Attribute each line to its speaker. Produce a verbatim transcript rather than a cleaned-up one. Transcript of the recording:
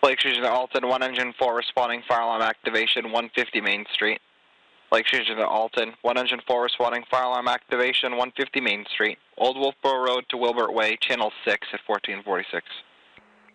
Speaker 1: Lake Street to Alton, one engine four responding, fire alarm activation, one fifty Main Street. Lake Street to Alton, one engine four responding, fire alarm activation, one fifty Main Street. Old Wolfboro Road to Wilbert Way, channel six at fourteen forty-six.